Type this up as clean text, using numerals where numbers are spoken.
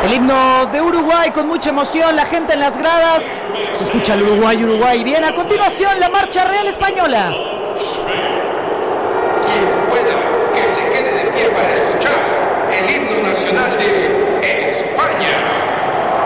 El himno de Uruguay con mucha emoción, la gente en las gradas. Se escucha el Uruguay, Uruguay. Bien, a continuación la marcha real española.